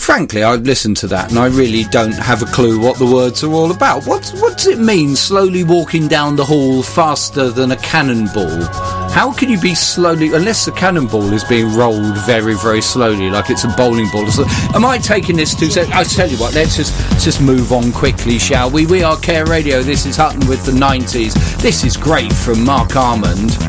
frankly, I've listened to that and I really don't have a clue what the words are all about. What does it mean, slowly walking down the hall faster than a cannonball? How can you be slowly, unless the cannonball is being rolled very, very slowly, like it's a bowling ball? So, am I taking this too? I tell you what, let's just move on quickly, shall we? We are Care Radio. This is Hutton with the 90s. This is great from Mark Armand.